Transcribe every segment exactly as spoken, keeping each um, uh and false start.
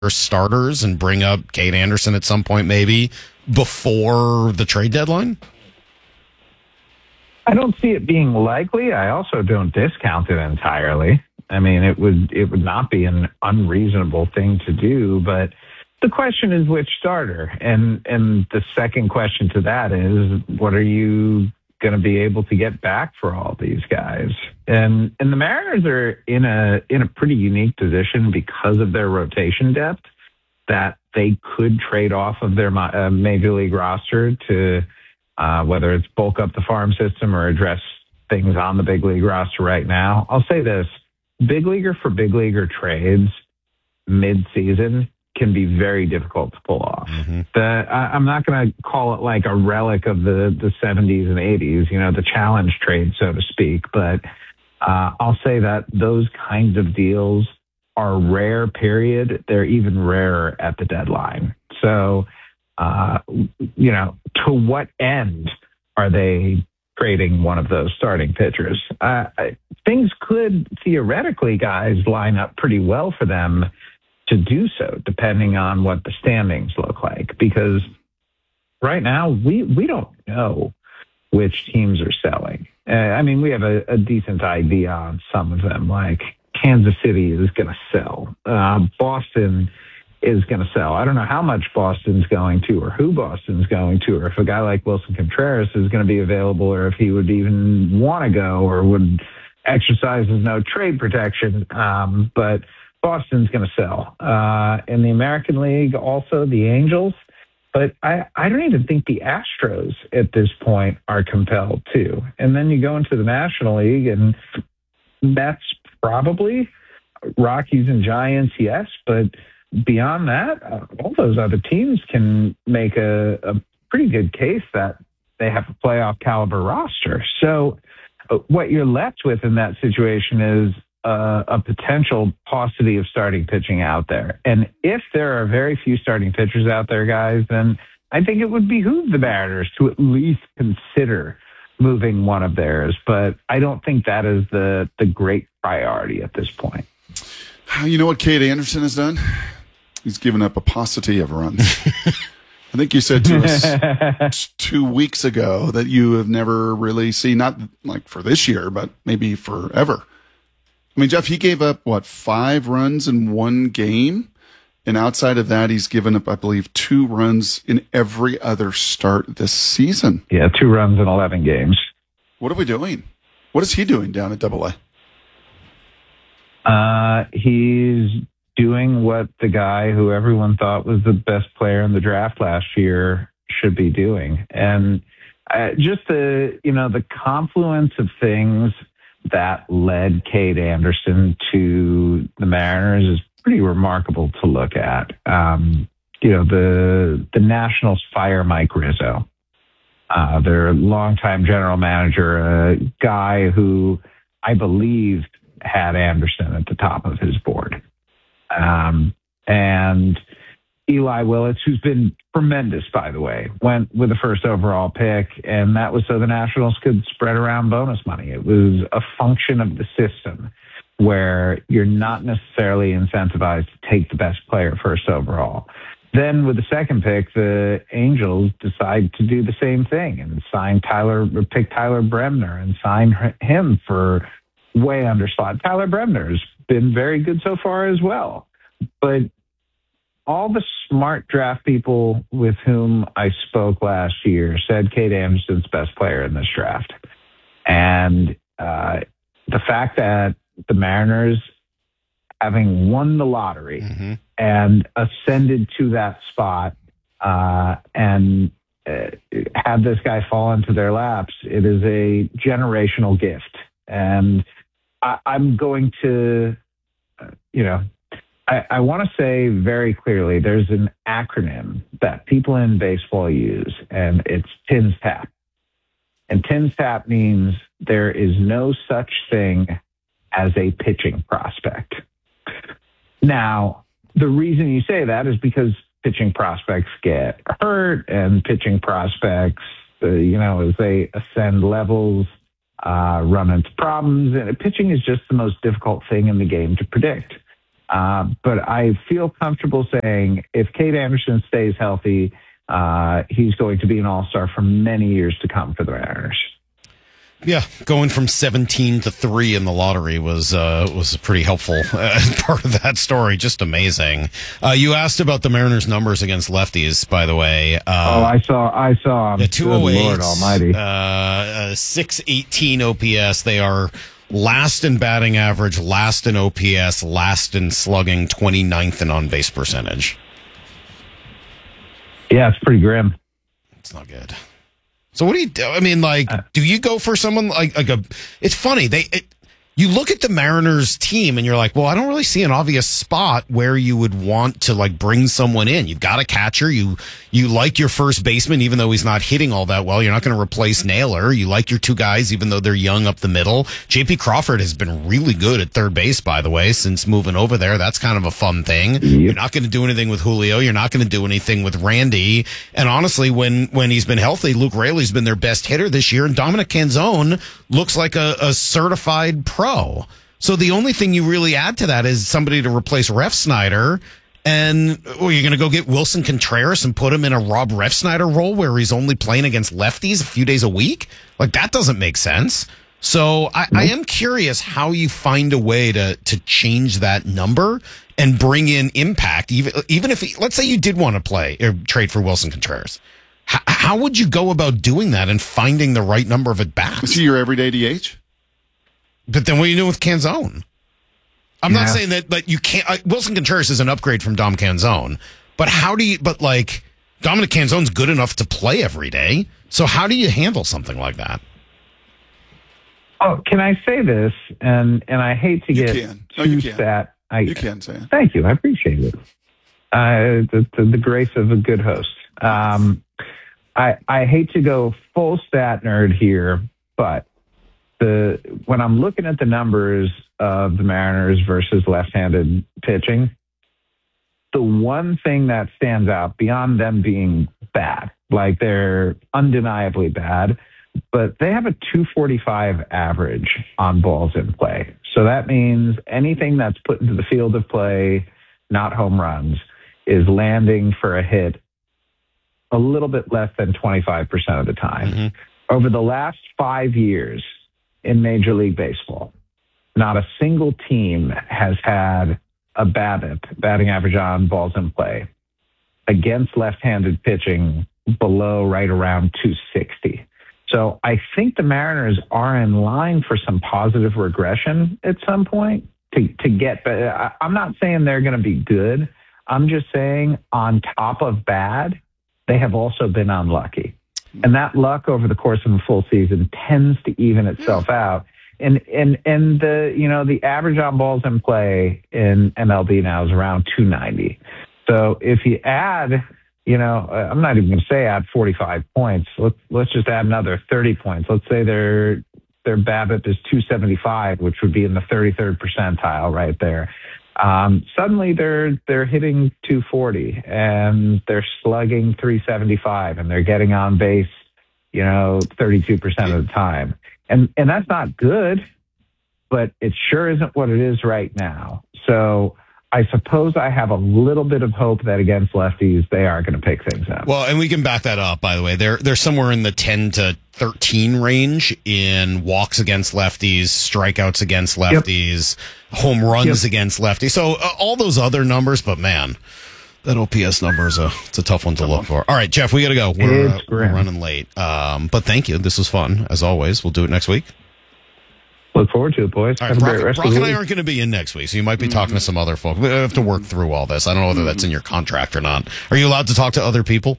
starters and bring up Cade Anderson at some point, maybe before the trade deadline? I don't see it being likely. I also don't discount it entirely. I mean, it would it would not be an unreasonable thing to do, but the question is which starter, and and the second question to that is what are you going to be able to get back for all these guys? And and the Mariners are in a in a pretty unique position because of their rotation depth that they could trade off of their uh, major league roster to uh, whether it's bulk up the farm system or address things on the big league roster right now. I'll say this: big leaguer for big leaguer trades mid-season can be very difficult to pull off. Mm-hmm. The, I, I'm not going to call it like a relic of the, the seventies and eighties, you know, the challenge trade, so to speak. But uh, I'll say that those kinds of deals are rare, period. They're even rarer at the deadline. So, uh, you know, to what end are they trading one of those starting pitchers? Uh, things could theoretically, guys, line up pretty well for them to do so, depending on what the standings look like. Because right now, we, we don't know which teams are selling. Uh, I mean, we have a, a decent idea on some of them, like Kansas City is going to sell. Uh, Boston is going to sell. I don't know how much Boston's going to or who Boston's going to, or if a guy like Wilson Contreras is going to be available, or if he would even want to go or would exercise his no trade protection. Um, but Boston's going to sell. Uh, in the American League, also the Angels. But I, I don't even think the Astros at this point are compelled to. And then you go into the National League, and that's probably Rockies and Giants, yes. But beyond that, uh, all those other teams can make a, a pretty good case that they have a playoff caliber roster. So uh, what you're left with in that situation is Uh, a potential paucity of starting pitching out there. And if there are very few starting pitchers out there, guys, then I think it would behoove the Mariners to at least consider moving one of theirs. But I don't think that is the, the great priority at this point. You know what Cade Anderson has done? He's given up a paucity of runs. I think you said to us two weeks ago that you have never really seen, not like for this year, but maybe forever. I mean, Jeff, he gave up, what, five runs in one game? And outside of that, he's given up, I believe, two runs in every other start this season. Yeah, two runs in eleven games. What are we doing? What is he doing down at Double A? Uh, he's doing what the guy who everyone thought was the best player in the draft last year should be doing. And uh, just the, you know, the confluence of things that led Cade Anderson to the Mariners is pretty remarkable to look at. Um, you know, the the Nationals fire Mike Rizzo, uh, their longtime general manager, a guy who I believe had Anderson at the top of his board. Um, and Eli Willits, who's been tremendous, by the way, went with the first overall pick, and that was so the Nationals could spread around bonus money. It was a function of the system where you're not necessarily incentivized to take the best player first overall. Then with the second pick, the Angels decide to do the same thing and sign Tyler, pick Tyler Bremner and sign him for way under slot. Tyler Bremner's been very good so far as well, but all the smart draft people with whom I spoke last year said Cade Anderson's best player in this draft. And uh, the fact that the Mariners, having won the lottery mm-hmm. and ascended to that spot uh, and uh, had this guy fall into their laps, it is a generational gift. And I, I'm going to, uh, you know, I, I want to say very clearly, there's an acronym that people in baseball use, and it's TINSTAP. And TINSTAP means there is no such thing as a pitching prospect. Now, the reason you say that is because pitching prospects get hurt, and pitching prospects, uh, you know, as they ascend levels, uh, run into problems. And pitching is just the most difficult thing in the game to predict. Uh, but I feel comfortable saying if Cade Anderson stays healthy, uh, he's going to be an all-star for many years to come for the Mariners. Yeah, going from seventeen to three in the lottery was uh, was pretty helpful uh, part of that story. Just amazing. Uh, you asked about the Mariners' numbers against lefties, by the way. Uh, oh, I saw, I saw. The two oh eight, Lord Almighty, uh, uh, six eighteen O P S. They are last in batting average, last in O P S, last in slugging, twenty-ninth in on base percentage. Yeah, it's pretty grim. It's not good. So what do you do? I mean, like, do you go for someone like, like a, it's funny. They, it, you look at the Mariners team and you're like, well, I don't really see an obvious spot where you would want to like bring someone in. You've got a catcher. You, you like your first baseman, even though he's not hitting all that well. You're not going to replace Naylor. You like your two guys, even though they're young up the middle. J P Crawford has been really good at third base, by the way, since moving over there. That's kind of a fun thing. Yep. You're not going to do anything with Julio. You're not going to do anything with Randy. And honestly, when, when he's been healthy, Luke Raley's been their best hitter this year. And Dominic Canzone looks like a, a certified pro. So the only thing you really add to that is somebody to replace Ref Snyder. And oh, you're going to go get Wilson Contreras and put him in a Rob Ref Snyder role where he's only playing against lefties a few days a week? Like, that doesn't make sense. So I, I am curious how you find a way to, to change that number and bring in impact. Even, even if, he, let's say you did want to play or trade for Wilson Contreras. H- how would you go about doing that and finding the right number of at-bats? Is he your everyday D H? But then what are you doing with Canzone? I'm yeah. not saying that, but you can't. Uh, Wilson Contreras is an upgrade from Dom Canzone, but how do you? But like Dominic Canzone's good enough to play every day, so how do you handle something like that? Oh, can I say this? And and I hate to you get can. No, too you can. stat. I, you can say it. Thank you. I appreciate it. Uh, the, the, the grace of a good host. Um, I I hate to go full stat nerd here, but the when I'm looking at the numbers of the Mariners versus left-handed pitching, the one thing that stands out beyond them being bad, like they're undeniably bad, but they have a two forty-five average on balls in play. So that means anything that's put into the field of play, not home runs, is landing for a hit a little bit less than twenty-five percent of the time. Mm-hmm. Over the last five years in Major League Baseball, not a single team has had a BABIP, batting average on balls in play, against left-handed pitching below right around two sixty. So I think the Mariners are in line for some positive regression at some point to, to get, but I'm not saying they're going to be good. I'm just saying on top of bad, they have also been unlucky. And that luck over the course of a full season tends to even itself out. And, and, and the, you know, the average on balls in play in M L B now is around two ninety. So if you add, you know, I'm not even going to say add forty-five points. Let's, let's just add another thirty points. Let's say their, their BABIP is two seventy-five, which would be in the thirty-third percentile right there. Um, suddenly they're, they're hitting two forty and they're slugging three seventy-five and they're getting on base, you know, thirty-two percent of the time. And, and that's not good, but it sure isn't what it is right now. So I suppose I have a little bit of hope that against lefties, they are going to pick things up. Well, and we can back that up, by the way. They're, they're somewhere in the ten to thirteen range in walks against lefties, strikeouts against lefties, yep. home runs yep. against lefties. So uh, all those other numbers, but man, that O P S number is a, it's a tough one to look for. All right, Jeff, we got to go. We're, uh, we're running late. Um, but thank you. This was fun, as always. We'll do it next week. Look forward to it, boys. All right, Brock, Brock and I aren't going to be in next week, so you might be talking mm-hmm. to some other folk. We have to work through all this. I don't know whether that's in your contract or not. Are you allowed to talk to other people?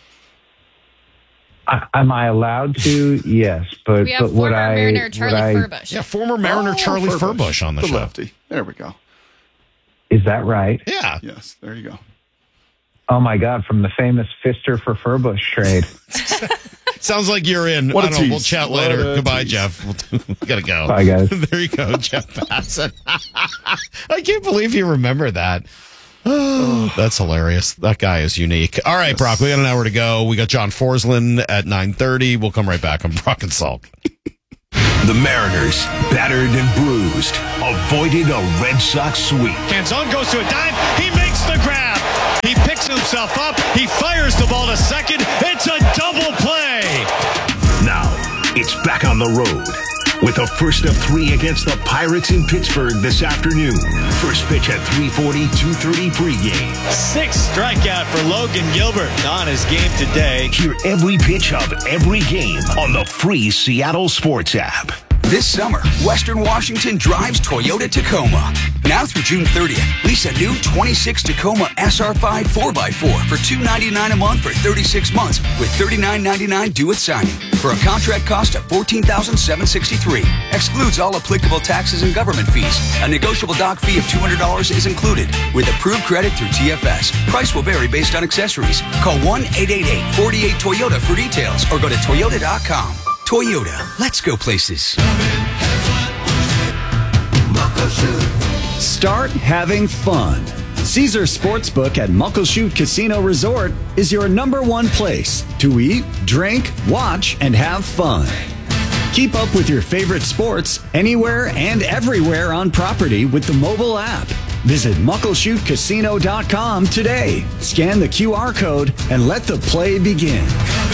I, am I allowed to? Yes, but we have but former would I, Mariner Charlie I, Furbush. Yeah, former Mariner oh, Charlie Furbush, Furbush on the, the show. Lefty. There we go. Is that right? Yeah. Yes, there you go. Oh my God! From the famous Fister for Furbush trade. Sounds like you're in. What I a don't know, tease. We'll chat What later. Goodbye, tease. Jeff. we gotta go. Bye, guys. There you go, Jeff Bassett. I can't believe you remember that. Oh, that's hilarious. That guy is unique. All right, yes. Brock, we got an hour to go. We got John Forsland at nine thirty. We'll come right back on Brock and Salk. The Mariners, battered and bruised, avoided a Red Sox sweep. Canzone goes to a dive. He makes the grab. He picks himself up. He fires the ball to second. It's a double play. Now, it's back on the road with a first of three against the Pirates in Pittsburgh this afternoon. First pitch at three forty, two thirty pregame. Sixth strikeout for Logan Gilbert on his game today. Hear every pitch of every game on the free Seattle Sports app. This summer, Western Washington drives Toyota Tacoma. Now through June thirtieth, lease a new twenty-six Tacoma S R five four by four for two hundred ninety-nine dollars a month for thirty-six months with thirty-nine ninety-nine due at signing for a contract cost of fourteen thousand seven hundred sixty-three dollars. Excludes all applicable taxes and government fees. A negotiable dock fee of two hundred dollars is included with approved credit through T F S. Price will vary based on accessories. Call one eight eight eight, four eight Toyota for details or go to toyota dot com. Toyota, let's go places. Start having fun. Caesar Sportsbook at Muckleshoot Casino Resort is your number one place to eat, drink, watch, and have fun. Keep up with your favorite sports anywhere and everywhere on property with the mobile app. Visit muckleshoot casino dot com today. Scan the Q R code and let the play begin.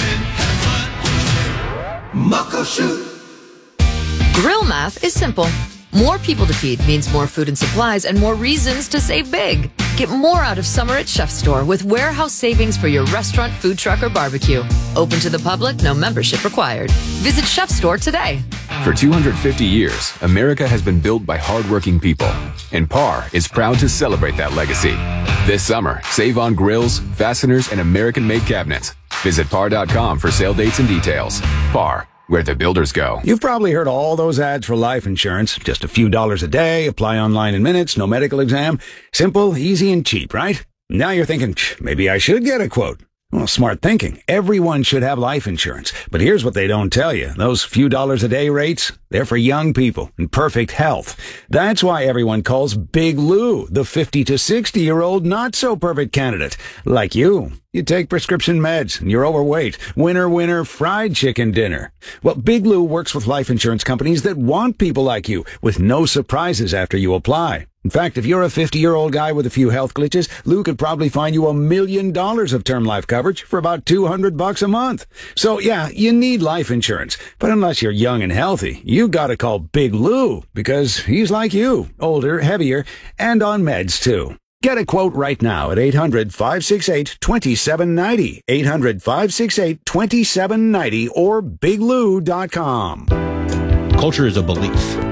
Muckleshoot. Grill math is simple. More people to feed means more food and supplies and more reasons to save big. Get more out of summer at Chef Store with warehouse savings for your restaurant, food truck, or barbecue. Open to the public, no membership required. Visit Chef Store today. For two hundred fifty years, America has been built by hardworking people, and Par is proud to celebrate that legacy. This summer, save on grills, fasteners, and American-made cabinets. Visit par dot com for sale dates and details. Par, where the builders go. You've probably heard all those ads for life insurance. Just a few dollars a day, apply online in minutes, no medical exam. Simple, easy, and cheap, right? Now you're thinking, maybe I should get a quote. Well, smart thinking. Everyone should have life insurance. But here's what they don't tell you. Those few dollars a day rates, they're for young people in perfect health. That's why everyone calls Big Lou the fifty to sixty year old not so perfect candidate. Like you. You take prescription meds and you're overweight. Winner, winner, fried chicken dinner. Well, Big Lou works with life insurance companies that want people like you with no surprises after you apply. In fact, if you're a fifty-year-old guy with a few health glitches, Lou could probably find you a million dollars of term life coverage for about two hundred bucks a month. So yeah, you need life insurance. But unless you're young and healthy, you gotta call Big Lou because he's like you, older, heavier, and on meds too. Get a quote right now at eight hundred, five six eight, two seven nine zero, eight hundred, five six eight, two seven nine zero, or big lou dot com. Culture is a belief.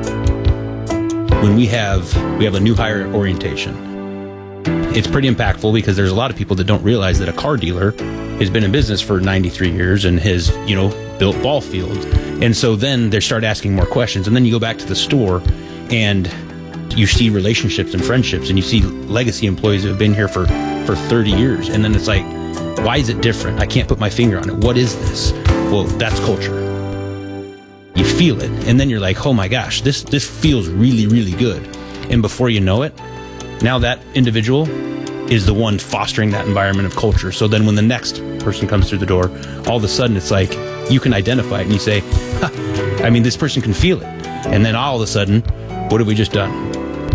When we have we have a new hire orientation, it's pretty impactful because there's a lot of people that don't realize that a car dealer has been in business for ninety-three years and has, you know, built ball fields. And so then they start asking more questions. And then you go back to the store and you see relationships and friendships, and you see legacy employees that have been here for, for thirty years. And then it's like, why is it different? I can't put my finger on it. What is this? Well, that's culture. You feel it. And then you're like, oh my gosh, this, this feels really, really good. And before you know it, now that individual is the one fostering that environment of culture. So then when the next person comes through the door, all of a sudden it's like, you can identify it and you say, huh, I mean, this person can feel it. And then all of a sudden, what have we just done?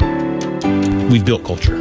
We've built culture.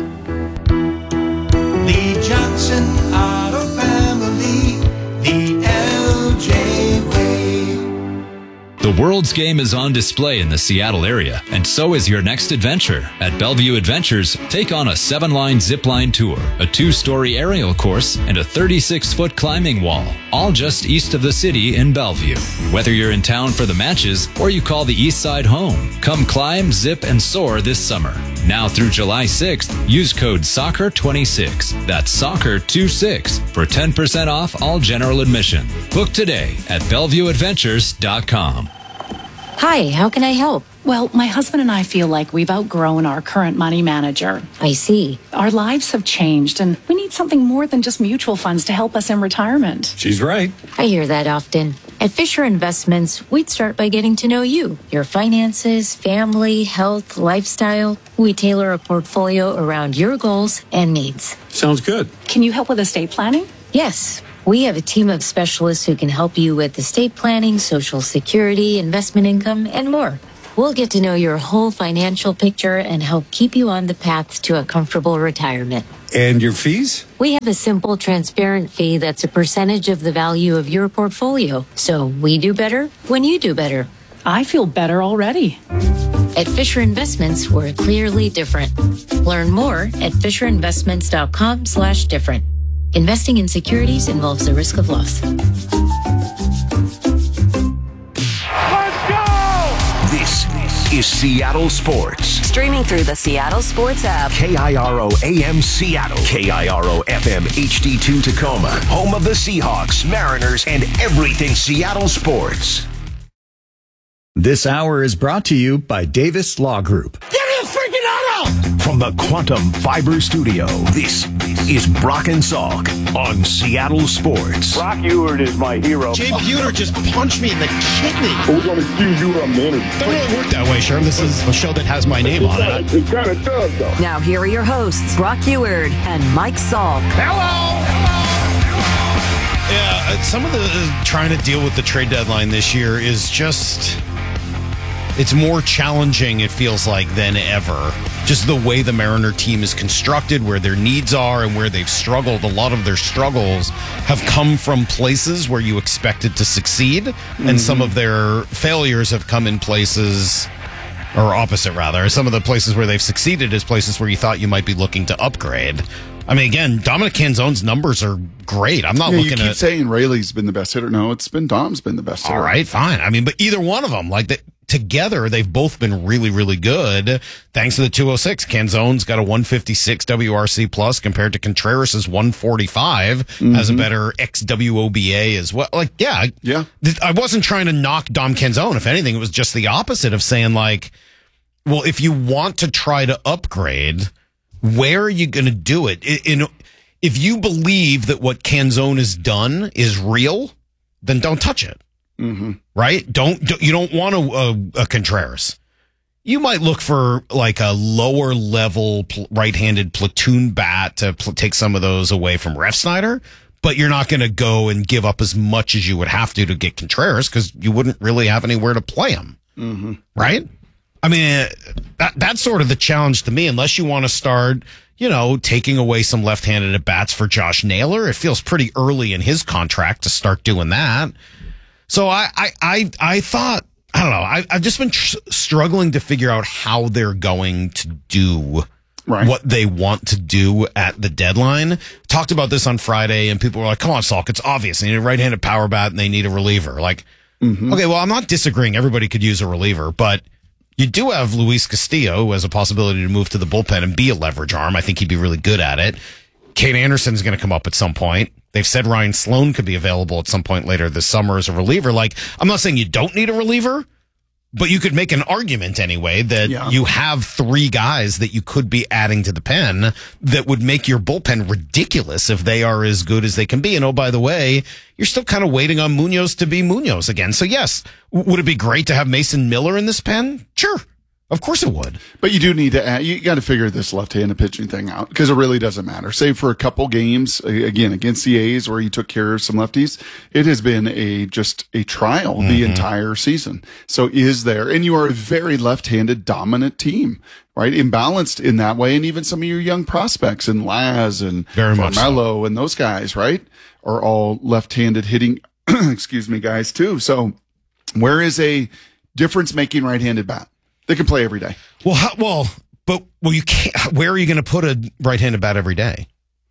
Lee Johnson Auto Family, the L J way. The World's Game is on display in the Seattle area, and so is your next adventure. At Bellevue Adventures, take on a seven-line zipline tour, a two-story aerial course, and a thirty-six foot climbing wall, all just east of the city in Bellevue. Whether you're in town for the matches or you call the East Side home, come climb, zip, and soar this summer. Now through July sixth, use code soccer twenty-six. That's soccer twenty-six for ten percent off all general admission. Book today at bellevue adventures dot com. Hi, how can I help? Well, my husband and I feel like we've outgrown our current money manager. I see. Our lives have changed, and we need something more than just mutual funds to help us in retirement. She's right. I hear that often. At Fisher Investments, we'd start by getting to know you, your finances, family, health, lifestyle. We tailor a portfolio around your goals and needs. Sounds good. Can you help with estate planning? Yes. We have a team of specialists who can help you with estate planning, Social Security, investment income, and more. We'll get to know your whole financial picture and help keep you on the path to a comfortable retirement. And your fees? We have a simple, transparent fee that's a percentage of the value of your portfolio. So we do better when you do better. I feel better already. At Fisher Investments, we're clearly different. Learn more at FisherInvestments.com slash different. Investing in securities involves the risk of loss. This is Seattle Sports. Streaming through the Seattle Sports app. K I R O A M Seattle. K I R O F M H D two Tacoma. Home of the Seahawks, Mariners, and everything Seattle sports. This hour is brought to you by Davis Law Group. Give me a freaking auto! From the Quantum Fiber Studio, this is Brock and Salk on Seattle Sports. Brock Ewert is my hero. Jay Buhner just punched me in the kidney. We're going to see you a minute. Doesn't really work that way, Sherm. This is a show that has my name on it. It kind of does, though. Now here are your hosts, Brock Ewert and Mike Salk. Hello! Yeah, uh, some of the uh, trying to deal with the trade deadline this year is just... It's more challenging, it feels like, than ever. Just the way the Mariner team is constructed, where their needs are, and where they've struggled. A lot of their struggles have come from places where you expected to succeed, mm-hmm. and some of their failures have come in places, or opposite, rather. Some of the places where they've succeeded is places where you thought you might be looking to upgrade. I mean, again, Dominic Canzone's numbers are great. I'm not yeah, looking you keep at... saying Rayleigh's been the best hitter. No, it's been Dom's been the best hitter. All right, fine. I mean, but either one of them, like, the, together, they've both been really, really good. Thanks to the two oh six. Canzone's got a one fifty-six W R C plus compared to Contreras' one forty-five. Mm-hmm. Has a better X W O B A as well. Like, yeah. Yeah. I wasn't trying to knock Dom Canzone. If anything, it was just the opposite of saying, like, well, if you want to try to upgrade, where are you going to do it? In, in If you believe that what Canzone has done is real, then don't touch it. Mm-hmm. Right? Don't, don't you don't want a, a, a Contreras. You might look for like a lower level pl- right-handed platoon bat to pl- take some of those away from Refsnyder, but you're not going to go and give up as much as you would have to to get Contreras because you wouldn't really have anywhere to play him. Mm-hmm. Right? I mean, that that's sort of the challenge to me, unless you want to start, you know, taking away some left-handed at bats for Josh Naylor. It feels pretty early in his contract to start doing that. So I, I, I, I thought, I don't know, I, I've just been tr- struggling to figure out how they're going to do right. what they want to do at the deadline. Talked about this on Friday, and people were like, come on, Salk, it's obvious. They need a right-handed power bat, and they need a reliever. Like, mm-hmm. okay, well, I'm not disagreeing. Everybody could use a reliever, but you do have Luis Castillo, who has a possibility to move to the bullpen and be a leverage arm. I think he'd be really good at it. Kate Anderson's going to come up at some point. They've said Ryan Sloan could be available at some point later this summer as a reliever. Like, I'm not saying you don't need a reliever, but you could make an argument anyway that yeah. you have three guys that you could be adding to the pen that would make your bullpen ridiculous if they are as good as they can be. And oh, by the way, you're still kind of waiting on Munoz to be Munoz again. So yes, would it be great to have Mason Miller in this pen? Sure. Of course it would. But you do need to add, you got to figure this left-handed pitching thing out because it really doesn't matter. Save for a couple games, again, against the A's where he took care of some lefties, it has been a just a trial mm-hmm. the entire season. So is there, and you are a very left-handed dominant team, right? Imbalanced in that way. And even some of your young prospects and Laz and Carmelo so. and those guys, right, are all left-handed hitting, excuse me, guys too. So where is a difference-making right-handed bat? They can play every day. Well, how, well, but well, you can't. Where are you going to put a right-handed bat every day?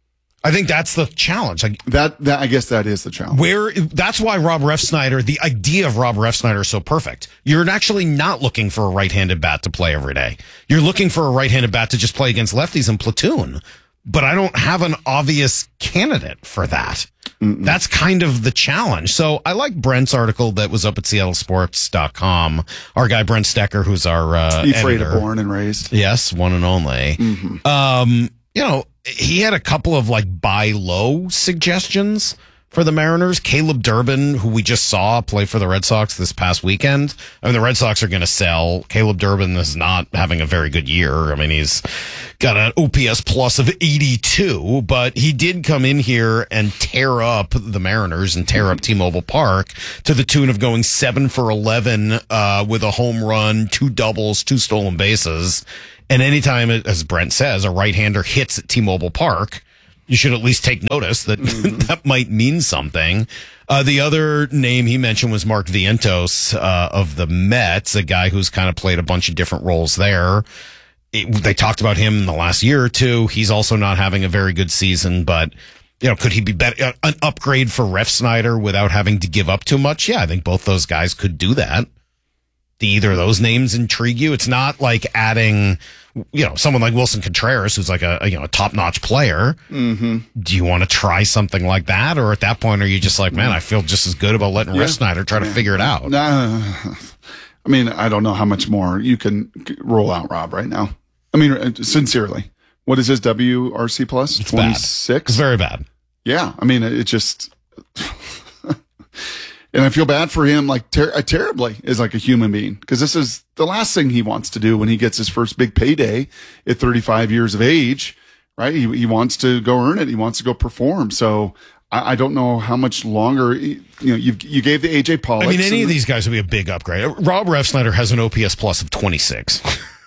I think that's the challenge. Like that, that I guess that is the challenge. Where that's why Rob Refsnyder, the idea of Rob Refsnyder is so perfect. You're actually not looking for a right-handed bat to play every day. You're looking for a right-handed bat to just play against lefties and platoon. But I don't have an obvious candidate for that. Mm-mm. That's kind of the challenge. So I like Brent's article that was up at Seattle Sports dot com. Our guy, Brent Stecker, who's our uh, afraid editor. of born and raised. Yes, one and only. Mm-hmm. Um, you know, he had a couple of like buy low suggestions for the Mariners. Caleb Durbin, who we just saw play for the Red Sox this past weekend. I mean, the Red Sox are going to sell. Caleb Durbin is not having a very good year. I mean, he's got an O P S plus of eighty-two, but he did come in here and tear up the Mariners and tear up T-Mobile Park to the tune of going seven for eleven uh, with a home run, two doubles, two stolen bases. And anytime, as Brent says, a right-hander hits at T-Mobile Park, you should at least take notice that mm-hmm. that might mean something. Uh, the other name he mentioned was Mark Vientos uh, of the Mets, a guy who's kind of played a bunch of different roles there. It, they talked about him in the last year or two. He's also not having a very good season, but you know, could he be better, an upgrade for Refsnyder without having to give up too much? Yeah, I think both those guys could do that. Do either of those names intrigue you? It's not like adding, you know, someone like Wilson Contreras, who's like a, a you know a top notch player. Mm-hmm. Do you want to try something like that, or at that point are you just like, man, I feel just as good about letting yeah. Refsnyder try to figure it out? Nah, I mean, I don't know how much more you can roll out, Rob, right now. I mean, sincerely, what is his W R C plus? It's twenty-six. It's very bad. Yeah, I mean, it just. And I feel bad for him, like ter- terribly, as like a human being, because this is the last thing he wants to do when he gets his first big payday at thirty-five years of age, right? He he wants to go earn it. He wants to go perform. So I, I don't know how much longer. You know, you you gave the A J Pollock. I mean, any of these guys would be a big upgrade. Rob Refsnyder has an O P S plus of twenty-six.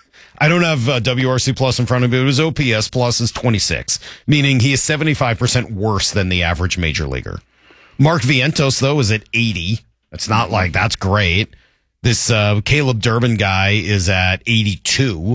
I don't have uh, W R C plus in front of me, but his O P S plus is twenty-six, meaning he is seventy-five percent worse than the average major leaguer. Mark Vientos, though, is at eighty. It's not like that's great. This uh, Caleb Durbin guy is at eighty-two.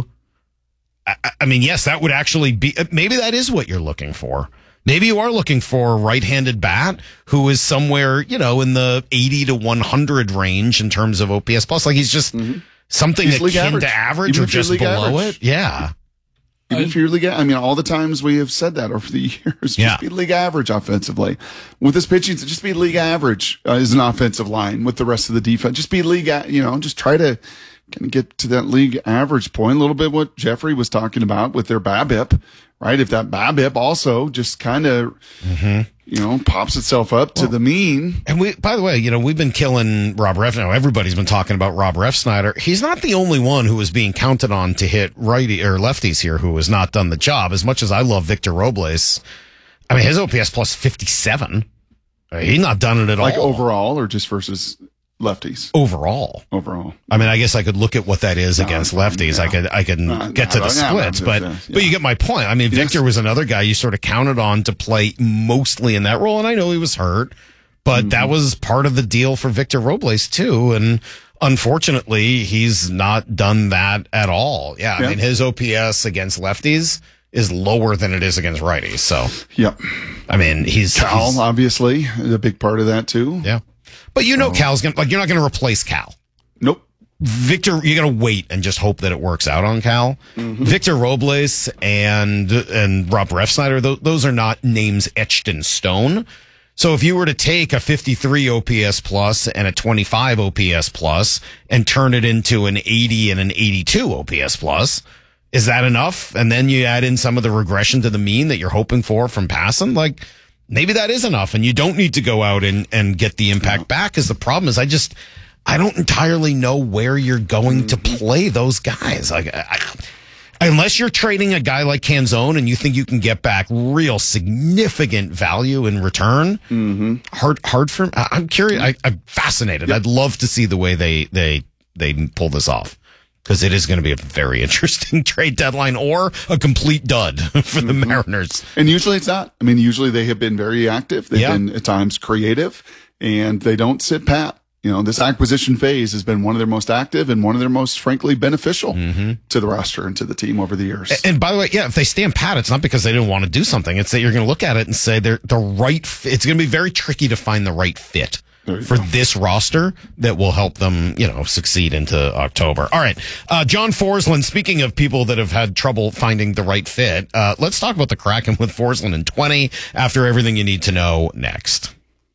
I, I mean, yes, that would actually be, maybe that is what you're looking for. Maybe you are looking for a right-handed bat who is somewhere, you know, in the eighty to one hundred range in terms of O P S plus. Like he's just mm-hmm. something he's akin average. to average Even or just below average. it. Yeah. Even if you're league, I mean, all the times we have said that over the years, just yeah. be league average offensively. With this pitching, just be league average uh, as an offensive line with the rest of the defense. Just be league, you know, just try to kind of get to that league average point. A little bit what Jeffrey was talking about with their BABIP, right? If that BABIP also just kind of, mm-hmm. you know, pops itself up to well, the mean. And we, by the way, you know, we've been killing Rob Refsnyder. Everybody's been talking about Rob Refsnyder. He's not the only one who is being counted on to hit righty or lefties here who has not done the job. As much as I love Victor Robles, I mean, his O P S plus fifty-seven. He's not done it at like all. Like overall or just versus lefties? Overall. Overall. I mean, I guess I could look at what that is no, against lefties. Yeah. I could, I can no, get no, to the no, splits, no, but, yeah. but you get my point. I mean, yes. Victor was another guy you sort of counted on to play mostly in that role. And I know he was hurt, but mm-hmm. that was part of the deal for Victor Robles too. And unfortunately, he's not done that at all. Yeah. I yeah. mean, his O P S against lefties is lower than it is against righties. So, yep. I mean, he's Cal, he's, obviously, is a big part of that too. Yeah. But you know, Cal's gonna, like, you're not going to replace Cal. Nope. Victor, you got to wait and just hope that it works out on Cal. Mm-hmm. Victor Robles and and Rob Refsnyder, those, those are not names etched in stone. So if you were to take a fifty-three O P S plus and a twenty-five O P S plus and turn it into an eighty and an eighty-two O P S plus, is that enough? And then you add in some of the regression to the mean that you're hoping for from passing, like maybe that is enough, and you don't need to go out and, and get the impact yeah. back. Because the problem is, I just I don't entirely know where you're going to play those guys. Like, I, unless you're trading a guy like Canzone and you think you can get back real significant value in return, mm-hmm. hard hard for. I'm curious. I, I'm fascinated. Yep. I'd love to see the way they they they pull this off. Because it is going to be a very interesting trade deadline or a complete dud for the mm-hmm. Mariners. And usually it's not. I mean, usually they have been very active. They've yeah. been at times creative, and they don't sit pat. You know, this acquisition phase has been one of their most active and one of their most, frankly, beneficial mm-hmm. to the roster and to the team over the years. And, and by the way, yeah, if they stand pat, it's not because they didn't want to do something. It's that you're going to look at it and say they're the right fit. It's going to be very tricky to find the right fit for go. this roster that will help them, you know, succeed into October. All right. Uh, John Forsland, speaking of people that have had trouble finding the right fit, uh, let's talk about the Kraken with Forsland in twenty after everything you need to know next.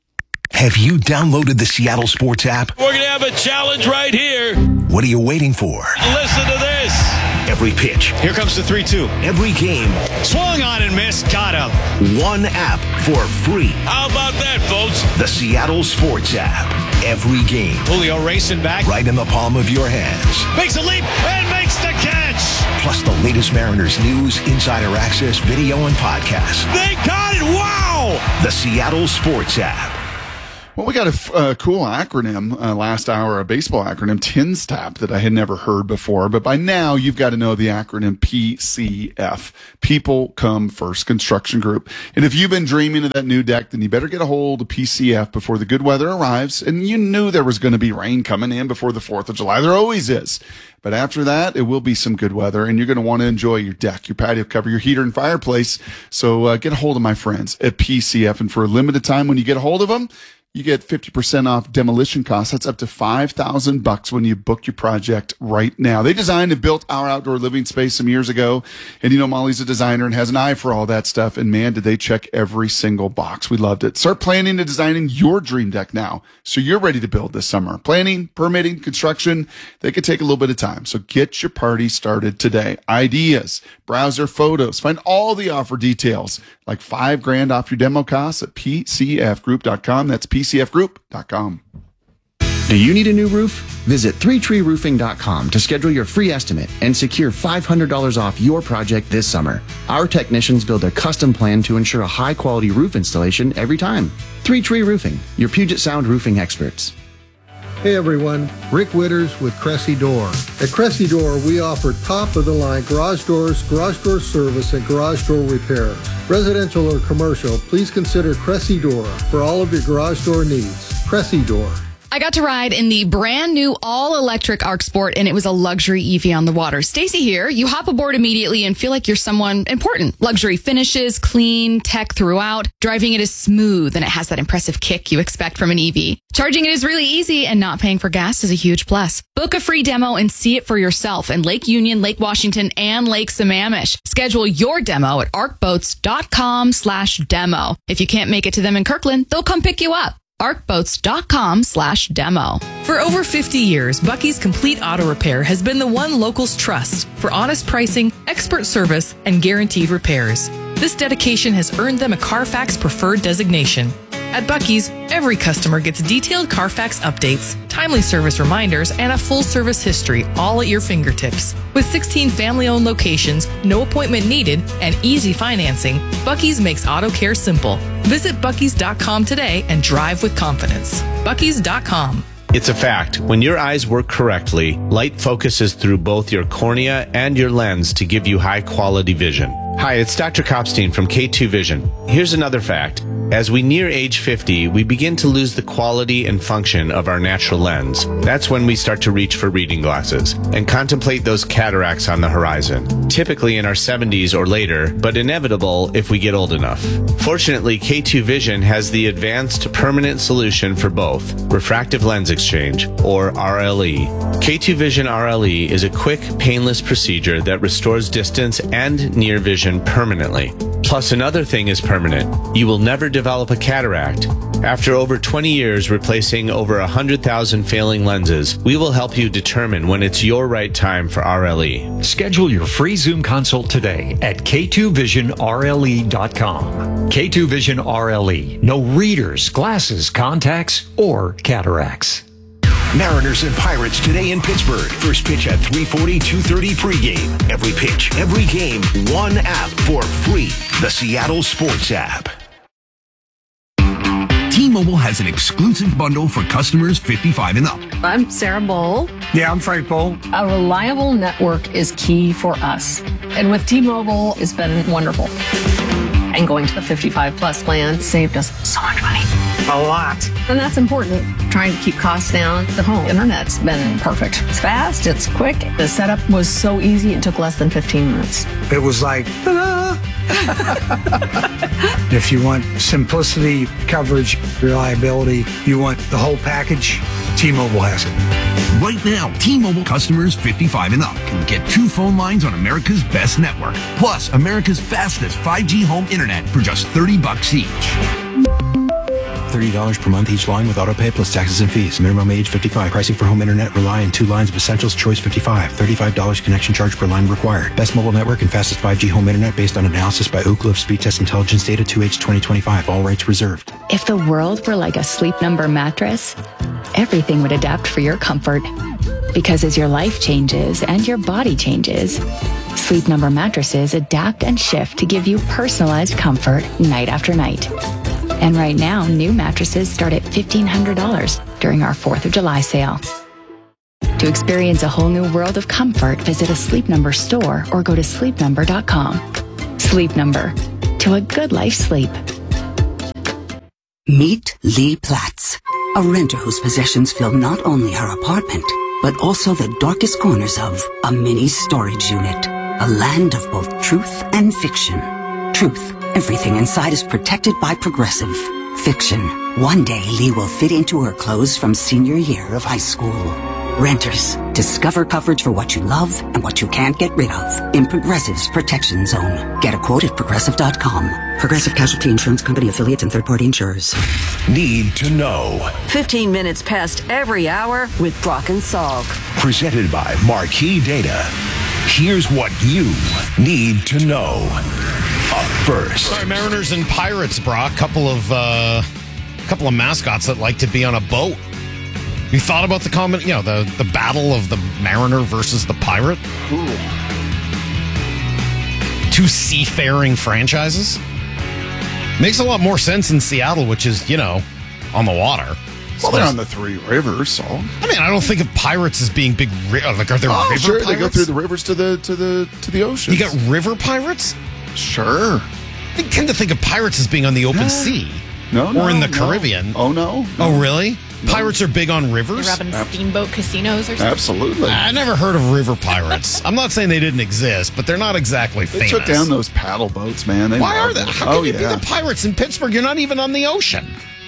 Have you downloaded the Seattle Sports app? We're going to have a challenge right here. What are you waiting for? Listen to this. Every pitch. Here comes the three two. Every game. Swung on and missed. Got him. One app for free. How about that, folks? The Seattle Sports app. Every game. Julio racing back. Right in the palm of your hands. Makes a leap and makes the catch. Plus the latest Mariners news, insider access, video, and podcasts. They got it. Wow. The Seattle Sports app. Well, we got a f- uh, cool acronym uh, last hour, a baseball acronym, TINSTAP, that I had never heard before. But by now, you've got to know the acronym P C F, People Come First Construction Group. And if you've been dreaming of that new deck, then you better get a hold of P C F before the good weather arrives. And you knew there was going to be rain coming in before the fourth of July. There always is. But after that, it will be some good weather, and you're going to want to enjoy your deck, your patio cover, your heater, and fireplace. So uh, get a hold of my friends at P C F. And for a limited time, when you get a hold of them, you get fifty percent off demolition costs. That's up to five thousand bucks when you book your project right now. They designed and built our outdoor living space some years ago. And you know, Molly's a designer and has an eye for all that stuff. And man, did they check every single box. We loved it. Start planning and designing your dream deck now, so you're ready to build this summer. Planning, permitting, construction, they could take a little bit of time. So get your party started today. Ideas, browse their photos, find all the offer details, like five grand off your demo costs at P C F group dot com. That's P C F group dot com. Do you need a new roof? Visit three tree roofing dot com to schedule your free estimate and secure five hundred dollars off your project this summer. Our technicians build a custom plan to ensure a high-quality roof installation every time. three tree Roofing, your Puget Sound roofing experts. Hey everyone, Rick Witters with Cressy Door. At Cressy Door, we offer top-of-the-line garage doors, garage door service, and garage door repairs. Residential or commercial, please consider Cressy Door for all of your garage door needs. Cressy Door. I got to ride in the brand new all-electric Arc Sport, and it was a luxury E V on the water. Stacy here. You hop aboard immediately and feel like you're someone important. Luxury finishes, clean, tech throughout. Driving it is smooth, and it has that impressive kick you expect from an E V. Charging it is really easy, and not paying for gas is a huge plus. Book a free demo and see it for yourself in Lake Union, Lake Washington, and Lake Sammamish. Schedule your demo at arcboats.com slash demo. If you can't make it to them in Kirkland, they'll come pick you up. arcboats.com slash demo. For over fifty years, Bucky's Complete Auto Repair has been the one locals trust for honest pricing, expert service, and guaranteed repairs. This dedication has earned them a Carfax Preferred designation. At Bucky's, every customer gets detailed Carfax updates, timely service reminders, and a full service history, all at your fingertips. With sixteen family-owned locations, no appointment needed, and easy financing, Bucky's makes auto care simple. Visit Bucky's dot com today and drive with confidence. Bucky's dot com. It's a fact. When your eyes work correctly, light focuses through both your cornea and your lens to give you high-quality vision. Hi, it's Doctor Kopstein from K two Vision. Here's another fact. As we near age fifty, we begin to lose the quality and function of our natural lens. That's when we start to reach for reading glasses and contemplate those cataracts on the horizon, typically in our seventies or later, but inevitable if we get old enough. Fortunately, K two Vision has the advanced permanent solution for both, refractive lens exchange, or R L E. K two Vision R L E is a quick, painless procedure that restores distance and near vision permanently. Plus, another thing is permanent. You will never develop a cataract. After over twenty years replacing over one hundred thousand failing lenses, we will help you determine when it's your right time for R L E. Schedule your free Zoom consult today at K two vision R L E dot com. K two Vision R L E. No readers, glasses, contacts, or cataracts. Mariners and Pirates today in Pittsburgh. First pitch at three forty, two thirty pregame. Every pitch, every game, one app for free. The Seattle Sports app. T-Mobile has an exclusive bundle for customers fifty-five and up. I'm Sarah Bowl. Yeah, I'm Frank Bowl. A reliable network is key for us. And with T-Mobile, it's been wonderful. And going to the fifty-five plus plan saved us so much money. A lot. And that's important. Trying to keep costs down. The home internet's been perfect. It's fast, it's quick. The setup was so easy, it took less than fifteen minutes. It was like, ta-da! If you want simplicity, coverage, reliability, you want the whole package, T-Mobile has it. Right now, T-Mobile customers fifty-five and up can get two phone lines on America's best network, plus America's fastest five G home internet for just thirty bucks each. thirty dollars per month each line with autopay plus taxes and fees. Minimum age fifty-five. Pricing for home internet rely on two lines of Essentials Choice fifty-five. thirty-five dollars connection charge per line required. Best mobile network and fastest five G home internet based on analysis by Oak Cliff Speed Test Intelligence Data two H twenty twenty-five. All rights reserved. If the world were like a Sleep Number mattress, everything would adapt for your comfort. Because as your life changes and your body changes, Sleep Number mattresses adapt and shift to give you personalized comfort night after night. And right now, new mattresses start at fifteen hundred dollars during our fourth of July sale. To experience a whole new world of comfort, visit a Sleep Number store or go to sleep number dot com. Sleep Number. To a good life sleep. Meet Lee Platz, a renter whose possessions fill not only her apartment, but also the darkest corners of a mini storage unit. A land of both truth and fiction. Truth, everything inside is protected by Progressive. Fiction, one day Lee will fit into her clothes from senior year of high school. Renters, discover coverage for what you love and what you can't get rid of in Progressive's Protection Zone. Get a quote at progressive dot com. Progressive Casualty Insurance Company affiliates and third-party insurers. Need to know. fifteen minutes past every hour with Brock and Salk. Presented by Marquee Data. Here's what you need to know. Up first. All right, Mariners and Pirates, Brock. Couple of uh, couple of mascots that like to be on a boat. You thought about the common, you know, the, the battle of the Mariner versus the Pirate? Ooh. Two seafaring franchises? Makes a lot more sense in Seattle, which is, you know, on the water. Well, they're on the three rivers, so. I mean, I don't think of pirates as being big. Ri- like, are there oh, river sure, pirates? They go through the rivers to the to the to the ocean. You got river pirates? Sure. I tend to think of pirates as being on the open sea. No, no, or in the no. Caribbean. Oh no. no. Oh really? No. Pirates are big on rivers? They're robbing steamboat casinos or something? Absolutely. I never heard of river pirates. I'm not saying they didn't exist, but they're not exactly They famous. took down those paddle boats, man. They Why are love they? them. How can oh, you yeah. be the pirates in Pittsburgh? You're not even on the ocean.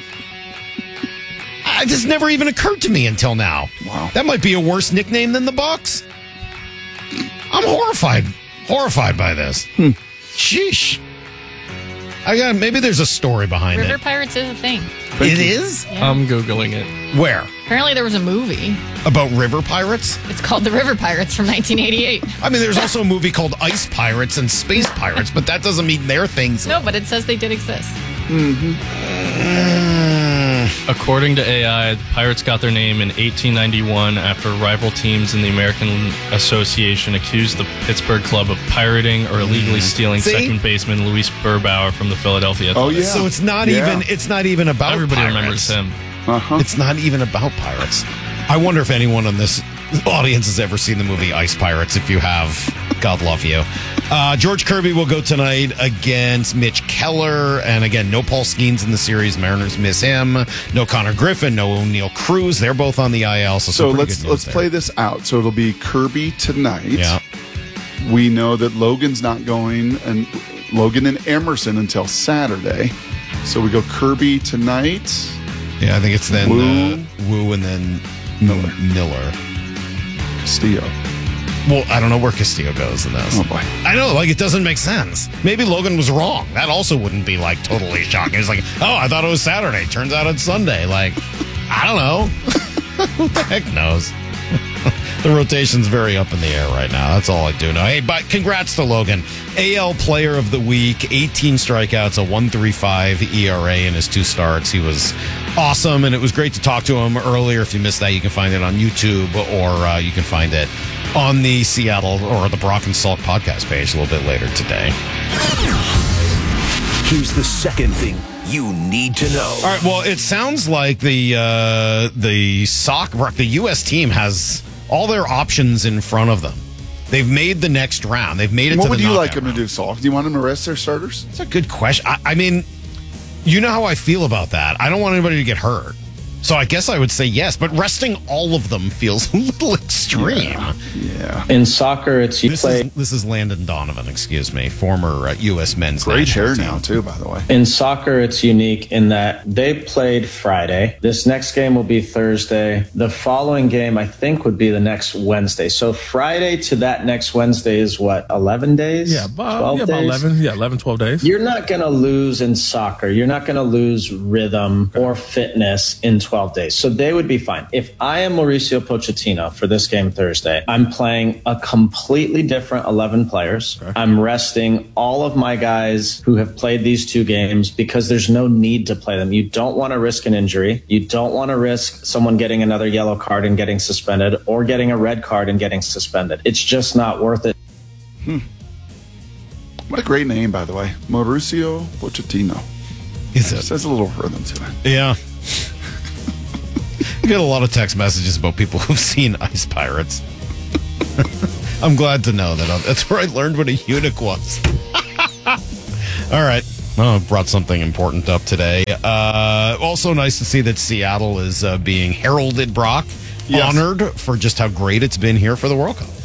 I, this never even occurred to me until now. Wow. That might be a worse nickname than the Bucks. I'm horrified. Horrified by this. Hmm. Sheesh. I got maybe there's a story behind River it. Pirates is a thing. It is? Yeah. I'm Googling it. Where? Apparently there was a movie. About river pirates? It's called The River Pirates from nineteen eighty-eight. I mean, there's also a movie called Ice Pirates and Space Pirates, but that doesn't mean they're things. No, but it says they did exist. Mm-hmm. According to A I, the Pirates got their name in eighteen ninety-one after rival teams in the American Association accused the Pittsburgh club of pirating or illegally stealing See? second baseman Luis Burbauer from the Philadelphia Oh, Athletics. yeah. So it's not Yeah. even it's not even about Everybody pirates. remembers him. Uh-huh. It's not even about pirates. I wonder if anyone on this audience has ever seen the movie Ice Pirates. If you have, God love you. Uh, George Kirby will go tonight against Mitch Keller. And again, no Paul Skeens in the series. Mariners miss him. No Connor Griffin. No O'Neill Cruz. They're both on the I L. So, So some pretty let's good news let's there. play this out. So it'll be Kirby tonight. Yeah. We know that Logan's not going, and Logan and Emerson until Saturday. So we go Kirby tonight. Yeah, I think it's then Wu. uh, Wu and then Miller. Miller. Castillo. Well, I don't know where Castillo goes in this. Oh, boy. I know, like, it doesn't make sense. Maybe Logan was wrong. That also wouldn't be, like, totally shocking. It's like, oh, I thought it was Saturday. Turns out it's Sunday. Like, I don't know. Who the heck knows? The rotation's very up in the air right now. That's all I do know. Hey, but congrats to Logan. A L Player of the Week, eighteen strikeouts, a one point three five E R A in his two starts. He was awesome, and it was great to talk to him earlier. If you missed that, you can find it on YouTube, or uh, you can find it on the Seattle or the Brock and Salk podcast page a little bit later today. Here's the second thing you need to know. All right, well, it sounds like the uh, the soccer, the U S team has all their options in front of them. They've made the next round. They've made it What to the would you knockout like them round. to do, Saul? Do you want them to rest their starters? That's a good question. I, I mean, you know how I feel about that. I don't want anybody to get hurt. So I guess I would say yes, but resting all of them feels a little extreme. Yeah. yeah. In soccer, it's you this play. Is, this is Landon Donovan, excuse me, former uh, U S men's Great national hair team. now, too, by the way. In soccer, it's unique in that they played Friday. This next game will be Thursday. The following game, I think, would be the next Wednesday. So Friday to that next Wednesday is what, eleven days? Yeah, about, twelve yeah, days? about eleven. Yeah, eleven, twelve days. You're not going to lose in soccer. You're not going to lose rhythm or fitness in twelve days. So they would be fine. If I am Mauricio Pochettino for this game Thursday, I'm playing a completely different eleven players. Okay. I'm resting all of my guys who have played these two games because there's no need to play them. You don't want to risk an injury. You don't want to risk someone getting another yellow card and getting suspended or getting a red card and getting suspended. It's just not worth it. Hmm. What a great name, by the way. Mauricio Pochettino. Is it? It has a little rhythm to it. Yeah. I get a lot of text messages about people who've seen Ice Pirates. I'm glad to know that. That's where I learned what a eunuch was. All right. Well, I brought something important up today. Uh, also nice to see that Seattle is uh, being heralded, Brock, yes. honored for just how great it's been here for the World Cup.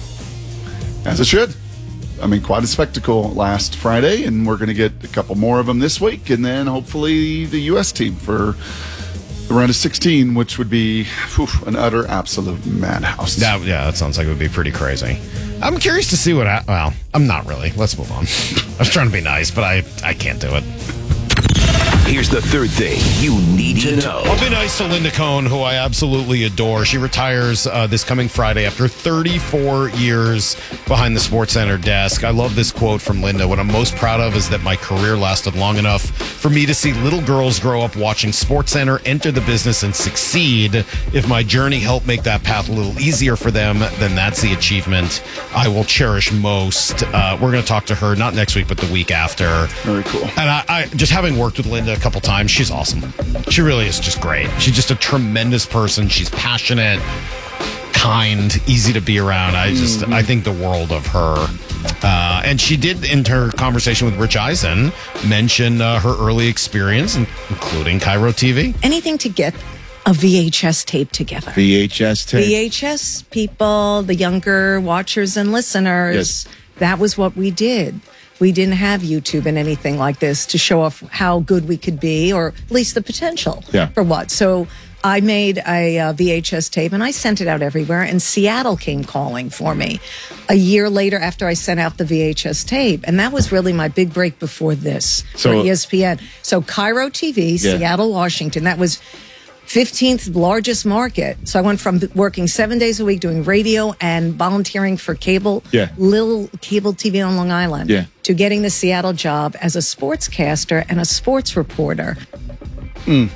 As it should. I mean, quite a spectacle last Friday, and we're going to get a couple more of them this week, and then hopefully the U S team for the round of sixteen, which would be whew, an utter, absolute madhouse. That, yeah, that sounds like it would be pretty crazy. I'm curious to see what, I, well, I'm not really. Let's move on. I was trying to be nice, but I, I can't do it. Here's the third thing you need to know. I'll be nice to Linda Cohn, who I absolutely adore. She retires uh, this coming Friday after thirty-four years behind the SportsCenter desk. I love this quote from Linda. What I'm most proud of is that my career lasted long enough for me to see little girls grow up watching SportsCenter, enter the business, and succeed. If my journey helped make that path a little easier for them, then that's the achievement I will cherish most. Uh, we're going to talk to her, not next week, but the week after. Very cool. And I, I just having worked with Linda a couple times, she's awesome. She really is just great. She's just a tremendous person. She's passionate, kind, easy to be around. I just, mm-hmm. I think the world of her. Uh, and she did, in her conversation with Rich Eisen, mention uh, her early experience, including Cairo T V. Anything to get a V H S tape together. V H S tape. V H S people, the younger watchers and listeners, yes. That was what we did. We didn't have YouTube and anything like this to show off how good we could be, or at least the potential yeah. for what. So I made a uh, V H S tape and I sent it out everywhere, and Seattle came calling for me a year later after I sent out the V H S tape. And that was really my big break before this so, for E S P N. So Cairo T V, yeah. Seattle, Washington, that was fifteenth largest market. So I went from working seven days a week doing radio and volunteering for cable, yeah. little cable T V on Long Island, yeah. to getting the Seattle job as a sportscaster and a sports reporter. Mm.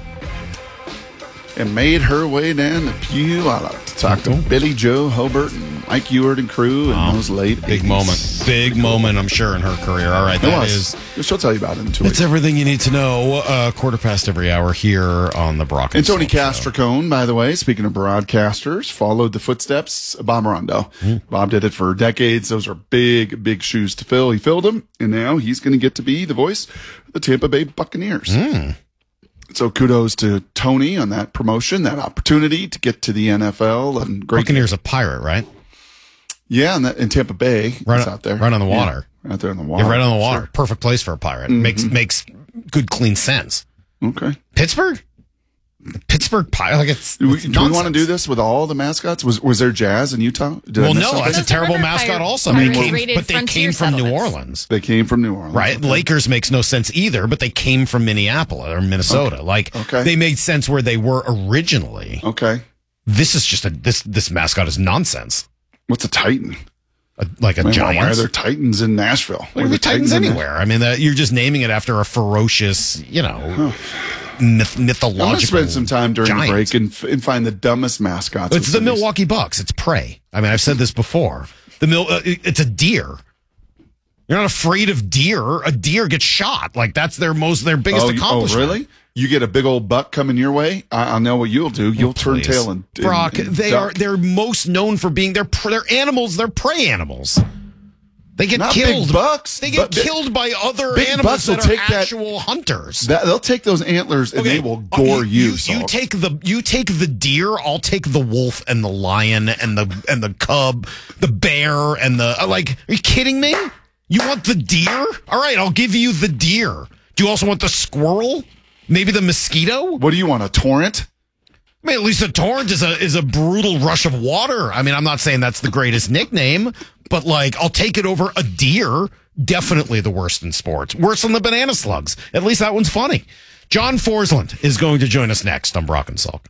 And made her way down to Puyallup to talk to Billy Joe Hobart and Mike Ewart and crew and those late Big eighties. moment. Big cool. moment, I'm sure, in her career. All right, that is... She'll tell you about it in two It's weeks. everything you need to know. Uh, quarter past every hour here on the Brock and And Tony Salt Castricone, by the way, speaking of broadcasters, followed the footsteps of Bob Rondo. Mm. Bob did it for decades. Those are big, big shoes to fill. He filled them, and now he's going to get to be the voice of the Tampa Bay Buccaneers. Mm. So kudos to Tony on that promotion, that opportunity to get to the N F L. And great. Buccaneers a pirate, right? Yeah, in, in Tampa Bay. Right, out there. right on the water. Yeah, out there on the water. Yeah, right on the water. Sure. Perfect place for a pirate. Mm-hmm. Makes makes good, clean sense. Okay. Pittsburgh? The Pittsburgh Pirate? Like it's, do we, it's do we want to do this with all the mascots? Was was there jazz in Utah? Did well, no, that's a terrible mascot Pirate, also. Pirate They came, rated but they came from New Orleans. They came from New Orleans. Right? Okay. Lakers makes no sense either, but they came from Minneapolis or Minnesota. Okay. Like, okay. they made sense where they were originally. Okay. This is just a, this, this mascot is nonsense. What's a Titan? A, like a I mean, giant. Why are there Titans in Nashville? Why are there Titans, Titans anywhere? I mean, uh, you're just naming it after a ferocious, you know, myth, mythological. I'm gonna spend some time during giant. the break and, f- and find the dumbest mascots. It's the Milwaukee Bucks. It's prey. I mean, I've said this before. The mil- uh, it's a deer. You're not afraid of deer. A deer gets shot. Like that's their most, their biggest oh, accomplishment. Oh, really? You get a big old buck coming your way. I, I know what you'll do. You'll oh, turn please. tail and, and Brock. and they duck. are. They're most known for being. They're they're animals. They're prey animals. They get Not killed. big bucks. They get but killed by other big animals bucks will that are take that- actual hunters. That, they'll take those antlers and Okay, they will uh, gore you. You, Salk. you take the you take the deer. I'll take the wolf and the lion and the and the cub, the bear and the uh, like. Are you kidding me? You want the deer? All right, I'll give you the deer. Do you also want the squirrel? Maybe the mosquito? What do you want? A torrent? I mean, at least a torrent is a is a brutal rush of water. I mean, I'm not saying that's the greatest nickname, but like, I'll take it over a deer. Definitely the worst in sports. Worse than the banana slugs. At least that one's funny. John Forsland is going to join us next on Brock and Salk.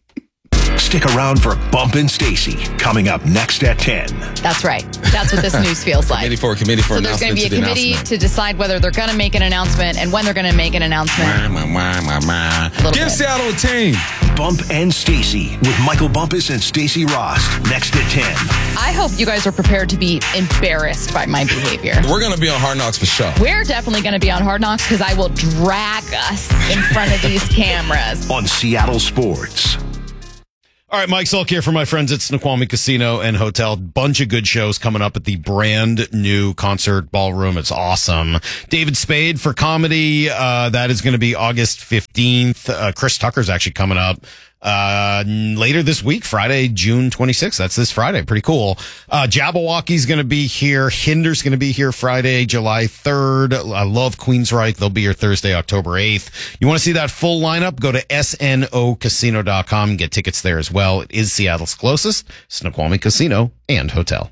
Stick around for Bump and Stacy coming up next at ten. That's right. That's what this news feels like. Committee for a committee for So there's going to be a announcement committee to the to decide whether they're going to make an announcement and when they're going to make an announcement. announcement. Give bit. Seattle a team. Bump and Stacy with Michael Bumpus and Stacy Rost next at ten. I hope you guys are prepared to be embarrassed by my behavior. We're going to be on Hard Knocks for sure. We're definitely going to be on Hard Knocks because I will drag us in front of these cameras. On Seattle Sports. All right, Mike Salk here for my friends at Snoqualmie Casino and Hotel. Bunch of good shows coming up at the brand new concert ballroom. It's awesome. David Spade for comedy. Uh, that is going to be August fifteenth. Uh, Chris Tucker's actually coming up uh, later this week, Friday, June twenty-sixth. That's this Friday. Pretty cool. Uh, Jabberwocky's going to be here. Hinder's going to be here Friday, July third. I love Queensryche. They'll be here Thursday, October eighth. You want to see that full lineup? Go to S N O casino dot com and get tickets there as well. It is Seattle's closest Snoqualmie Casino and Hotel.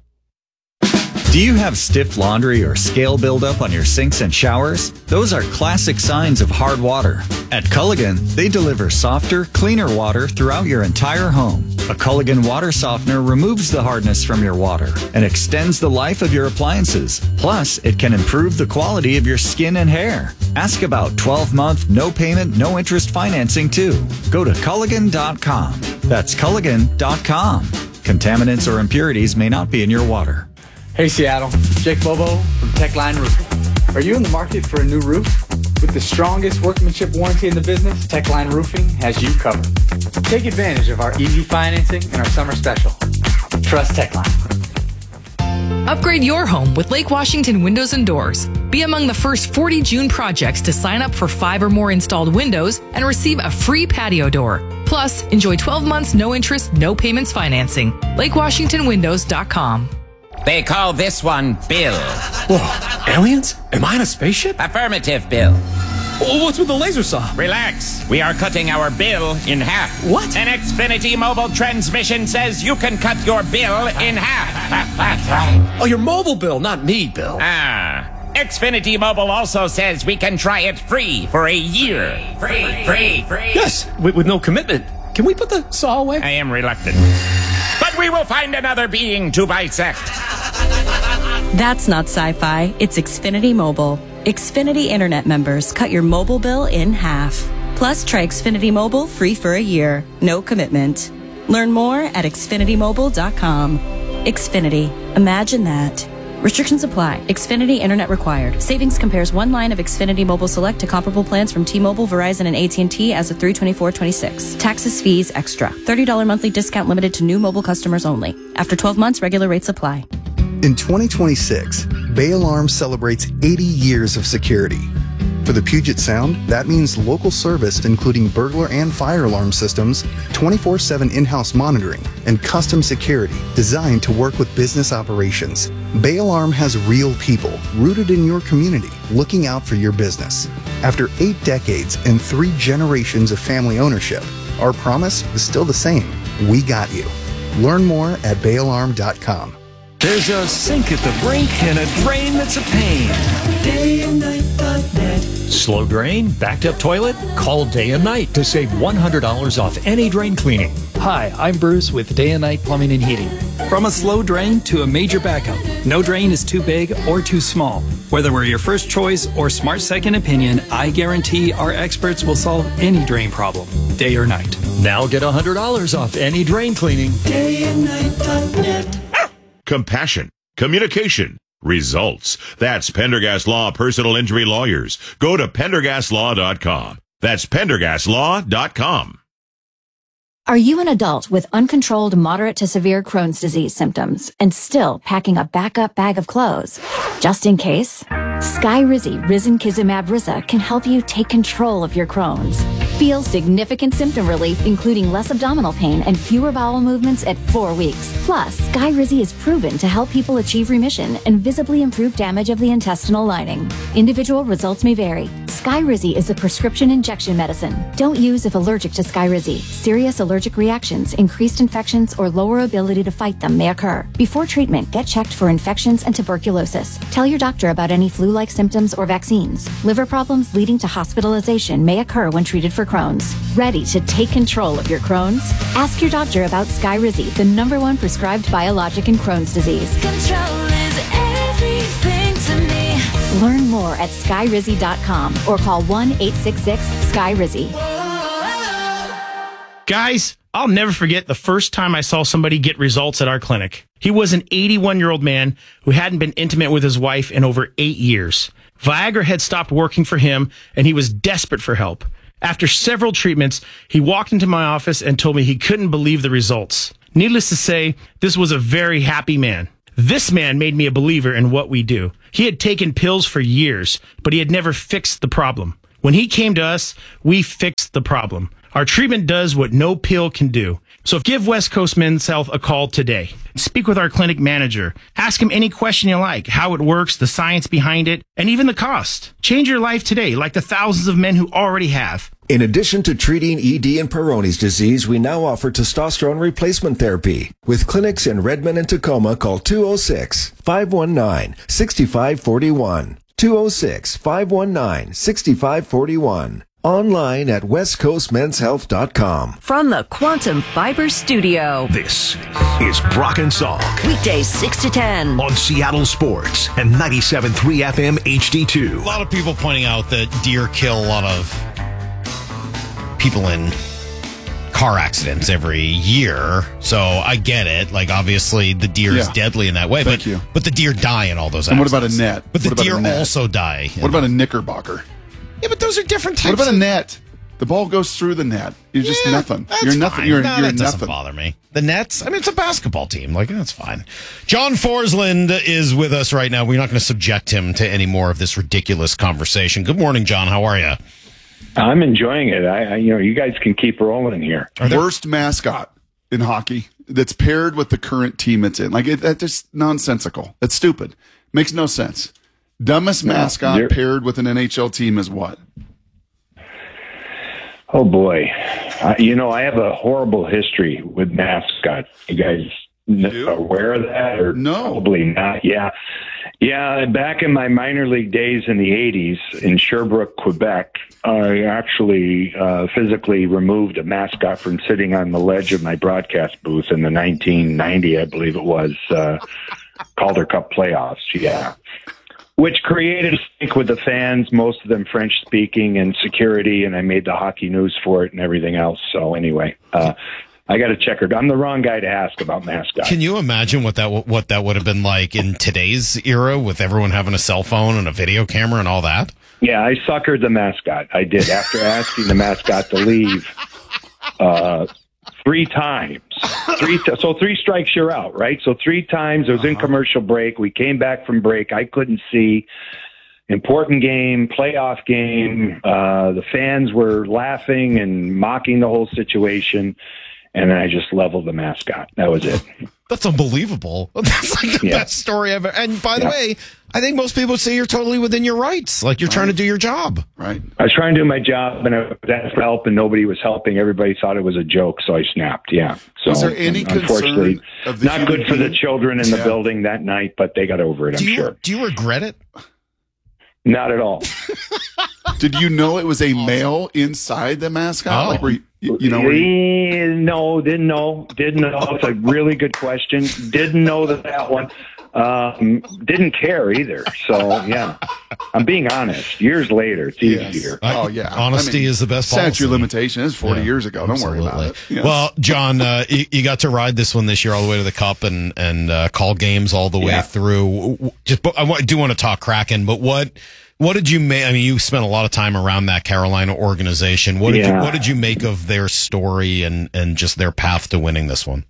Do you have stiff laundry or scale buildup on your sinks and showers? Those are classic signs of hard water. At Culligan, they deliver softer, cleaner water throughout your entire home. A Culligan water softener removes the hardness from your water and extends the life of your appliances. Plus, it can improve the quality of your skin and hair. Ask about twelve-month, no-payment, no-interest financing, too. Go to Culligan dot com. That's Culligan dot com. Contaminants or impurities may not be in your water. Hey Seattle, Jake Bobo from Techline Roofing. Are you in the market for a new roof? With the strongest workmanship warranty in the business, Techline Roofing has you covered. Take advantage of our easy financing and our summer special. Trust Techline. Upgrade your home with Lake Washington Windows and Doors. Be among the first forty June projects to sign up for five or more installed windows and receive a free patio door. Plus, enjoy twelve months no interest, no payments financing. Lake Washington Windows dot com. They call this one Bill. Whoa, aliens? Am I in a spaceship? Affirmative, Bill. Well, what's with the laser saw? Relax. We are cutting our bill in half. What? An Xfinity mobile transmission says you can cut your bill in half. Oh, your mobile bill, not me, Bill. Ah. Xfinity Mobile also says we can try it free for a year. Free, free, free. Yes, with, with no commitment. Can we put the saw away? I am reluctant. But we will find another being to bisect. That's not sci-fi. It's Xfinity Mobile. Xfinity Internet members cut your mobile bill in half. Plus, try Xfinity Mobile free for a year. No commitment. Learn more at Xfinity Mobile dot com. Xfinity. Imagine that. Restrictions apply. Xfinity Internet required. Savings compares one line of Xfinity Mobile Select to comparable plans from T-Mobile, Verizon, and A T and T as of three twenty-four twenty-six. Taxes, fees, extra. thirty dollars monthly discount limited to new mobile customers only. After twelve months, regular rates apply. In twenty twenty-six, Bay Alarm celebrates eighty years of security. For the Puget Sound, that means local service including burglar and fire alarm systems, twenty-four seven in-house monitoring, and custom security designed to work with business operations. Bay Alarm has real people rooted in your community looking out for your business. After eight decades and three generations of family ownership, our promise is still the same. We got you. Learn more at bay alarm dot com. There's a sink at the brink and a drain that's a pain. day and night dot net. Slow drain? Backed up toilet? Call Day and Night to save one hundred dollars off any drain cleaning. Hi, I'm Bruce with Day and Night Plumbing and Heating. From a slow drain to a major backup, no drain is too big or too small. Whether we're your first choice or smart second opinion, I guarantee our experts will solve any drain problem, day or night. Now get one hundred dollars off any drain cleaning. day and night dot net. Compassion, communication, results. That's Pendergast Law Personal Injury Lawyers. Go to pendergast law dot com. That's pendergast law dot com. Are you an adult with uncontrolled moderate to severe Crohn's disease symptoms and still packing a backup bag of clothes? Just in case, Skyrizi Risankizumab Risa can help you take control of your Crohn's. Feel significant symptom relief, including less abdominal pain and fewer bowel movements at four weeks. Plus, Skyrizi is proven to help people achieve remission and visibly improve damage of the intestinal lining. Individual results may vary. Skyrizi is a prescription injection medicine. Don't use if allergic to Skyrizi. Serious allergic reactions, increased infections, or lower ability to fight them may occur. Before treatment, get checked for infections and tuberculosis. Tell your doctor about any flu-like symptoms or vaccines. Liver problems leading to hospitalization may occur when treated for Crohn's. Ready to take control of your Crohn's? Ask your doctor about Skyrizi, the number one prescribed biologic in Crohn's disease. Control is everything to me. Learn more at skyrizi dot com or call one eight six six Skyrizi. Guys, I'll never forget the first time I saw somebody get results at our clinic. He was an eighty-one-year-old man who hadn't been intimate with his wife in over eight years. Viagra had stopped working for him, and he was desperate for help. After several treatments, he walked into my office and told me he couldn't believe the results. Needless to say, this was a very happy man. This man made me a believer in what we do. He had taken pills for years, but he had never fixed the problem. When he came to us, we fixed the problem. Our treatment does what no pill can do. So give West Coast Men's Health a call today. Speak with our clinic manager. Ask him any question you like, how it works, the science behind it, and even the cost. Change your life today, like the thousands of men who already have. In addition to treating E D and Peyronie's disease, we now offer testosterone replacement therapy. With clinics in Redmond and Tacoma, call two oh six, five one nine, six five four one. two oh six, five one nine, six five four one. Online at west coast men's health dot com. From the Quantum Fiber Studio. This is Brock and Salk. Weekdays six to ten. On Seattle Sports and ninety-seven point three F M H D two. A lot of people pointing out that deer kill a lot of people in car accidents every year. So I get it. Like, obviously, the deer is Yeah. deadly in that way. Thank but, you. but the deer die in all those And what accidents. about a net? But the What about deer a net? also die. What about a knickerbocker? Yeah, but those are different types. What about of- a net? The ball goes through the net. You're just Yeah, nothing. that's You're nothing. fine. You're, No, you're that doesn't nothing. bother me. The Nets, I mean, it's a basketball team. Like, that's fine. John Forsland is with us right now. We're not going to subject him to any more of this ridiculous conversation. Good morning, John. How are you? I'm enjoying it. I, I, you know, you guys can keep rolling here. Worst mascot in hockey that's paired with the current team it's in. Like, it, that's just nonsensical. That's stupid. Makes no sense. Dumbest No, mascot you're- paired with an N H L team is what? Oh boy, uh, you know, I have a horrible history with mascots. You guys n- aware of that, or no? Probably not. Yeah, yeah. Back in my minor league days in the eighties in Sherbrooke, Quebec, I actually uh, physically removed a mascot from sitting on the ledge of my broadcast booth in the nineteen ninety, I believe it was, uh, Calder Cup playoffs. Yeah. Which created a stink with the fans, most of them French speaking, and security, and I made the hockey news for it and everything else. So anyway, uh, I got to check her. I'm the wrong guy to ask about mascots. Can you imagine what that what that would have been like in today's era with everyone having a cell phone and a video camera and all that? Yeah, I suckered the mascot. I did after asking the mascot to leave uh, three times. Three t- so three strikes, you're out, right? So three times. It was in commercial break. We came back from break. I couldn't see. Important game, playoff game. Uh, the fans were laughing and mocking the whole situation. And then I just leveled the mascot. That was it. That's unbelievable. That's like the Yeah. best story ever. And by the Yeah. way, I think most people would say you're totally within your rights. Like, you're trying to do your job. Right. I was trying to do my job, and I was asked for help, and nobody was helping. Everybody thought it was a joke, so I snapped. Yeah. So, Was there any unfortunately, concern of the not human good for the being? children in the Yeah. building that night, but they got over it. Do I'm you sure. do you regret it? Not at all. Did you know it was a male inside the mascot? Oh. Like, were you, you know, were you, Eh, no, didn't know. Didn't know. It's a really good question. Didn't know that that one. Um, didn't care either. So yeah, I'm being honest. Years later, it's easier. oh yeah. Honesty I mean, is the best statute policy. of limitation is forty Yeah, years ago. Don't worry about it. absolutely. Yes. Well, John, uh, you, you got to ride this one this year all the way to the Cup and and uh, call games all the way Yeah. through. Just, but I want- do want to talk Kraken, but what What did you make? I mean, you spent a lot of time around that Carolina organization. What did Yeah. you What did you make of their story and and just their path to winning this one?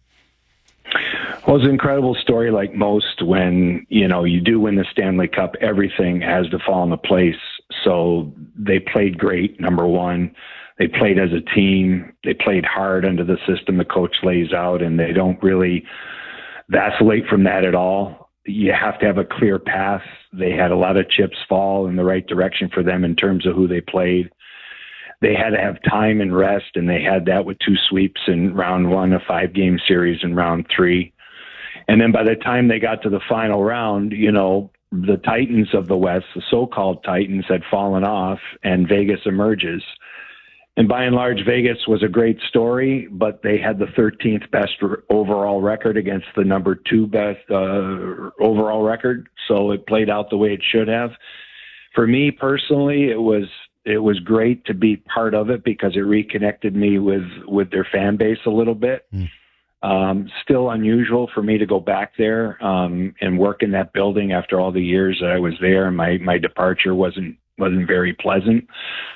Well, it's an incredible story. Like most, when you know you do win the Stanley Cup, everything has to fall into place. So they played great. Number one, they played as a team. They played hard under the system the coach lays out, and they don't really vacillate from that at all. You have to have a clear path. They had a lot of chips fall in the right direction for them in terms of who they played. They had to have time and rest, and they had that with two sweeps in round one, a five-game series in round three. And then by the time they got to the final round, you know, the Titans of the West, the so-called Titans, had fallen off, and Vegas emerges. And by and large, Vegas was a great story, but they had the thirteenth best overall record against the number two best uh, overall record. So it played out the way it should have. For me personally, it was it was great to be part of it because it reconnected me with, with their fan base a little bit. Mm. Um, still unusual for me to go back there um, and work in that building after all the years that I was there, and my, my departure wasn't wasn't very pleasant.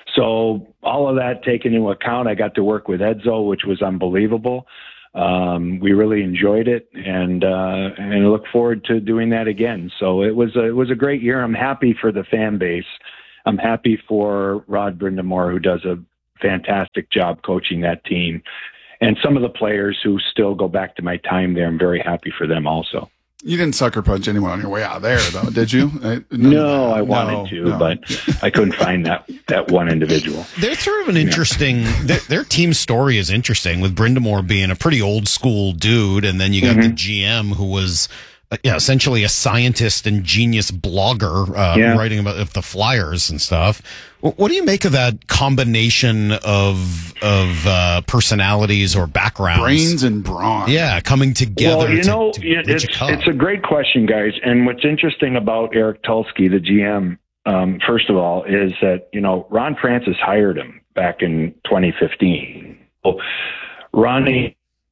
So all of that taken into account, I got to work with Edzo, which was unbelievable. Um, we really enjoyed it, and uh, and I look forward to doing that again. So it was a, it was a great year. I'm happy for the fan base. I'm happy for Rod Brind'Amour, who does a fantastic job coaching that team. And some of the players who still go back to my time there, I'm very happy for them also. You didn't sucker punch anyone on your way out there, though, did you? I, no, I wanted no, to, no. but I couldn't find that, that one individual. They're sort of an interesting, their, their team story is interesting, with Brind'Amour being a pretty old school dude, and then you got mm-hmm. the G M who was uh, yeah, essentially a scientist and genius blogger uh, yeah. writing about the Flyers and stuff. What do you make of that combination of of uh, personalities or backgrounds, brains and brawn? Yeah, coming together. Well, you to, know, to it's it's a great question, guys. And what's interesting about Eric Tulsky, the G M, um, first of all, is that you know Ron Francis hired him back in twenty fifteen. Well, Ronnie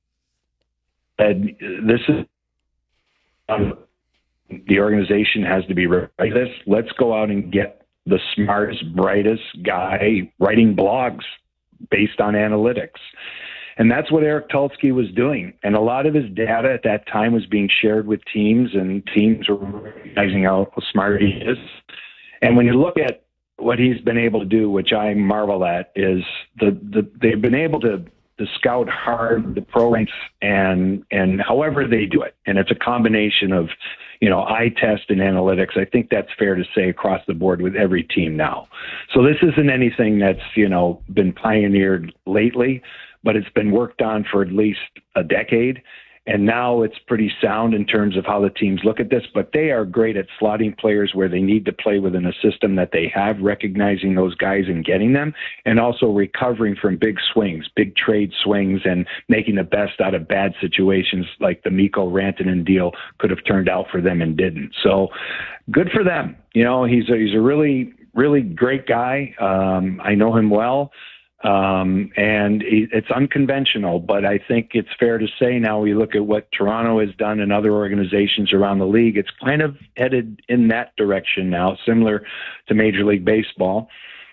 said, "This is um, the organization has to be ready for this. Let's go out and get the smartest, brightest guy writing blogs based on analytics." And that's what Eric Tulsky was doing. And a lot of his data at that time was being shared with teams, and teams were recognizing how smart he is. And when you look at what he's been able to do, which I marvel at, is the, the they've been able to to scout hard the pro ranks and and however they do it. And it's a combination of, you know, eye test and analytics. I think that's fair to say across the board with every team now. So this isn't anything that's, you know, been pioneered lately, but it's been worked on for at least a decade. And now it's pretty sound in terms of how the teams look at this, but they are great at slotting players where they need to play within a system that they have, recognizing those guys and getting them, and also recovering from big swings, big trade swings, and making the best out of bad situations like the Mikko Rantanen deal could have turned out for them and didn't. So good for them. You know, he's a, he's a really, really great guy. Um, I know him well. Um, and it's unconventional, but I think it's fair to say now we look at what Toronto has done and other organizations around the league, it's kind of headed in that direction now, similar to Major League Baseball.